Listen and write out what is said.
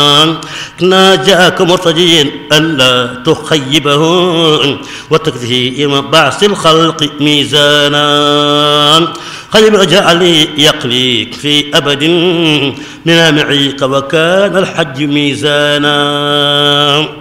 ناجاك مرتجيا ألا تخيبه وتكفيه يوم بعث الخلق ميزانا خيب جعل يقليك في أبد من معيق وكان الحج ميزانا